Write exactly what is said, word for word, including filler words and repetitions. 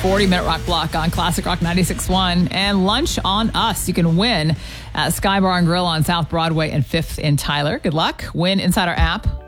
forty-minute rock block on Classic Rock ninety-six point one and lunch on us. You can win at Sky Bar and Grill on South Broadway and fifth in Tyler. Good luck. Win inside our app